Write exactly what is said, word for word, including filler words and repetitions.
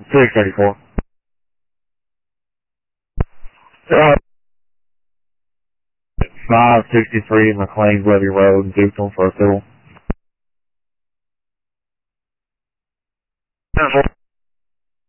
six thirty-four. Uh, five sixty-three McLean Levy Road, Dukesville for a civil.